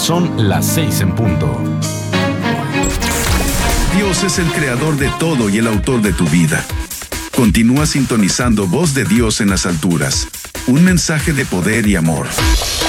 Son las 6 en punto. Dios es el creador de todo y el autor de tu vida. Continúa sintonizando Voz de Dios en las alturas. Un mensaje de poder y amor.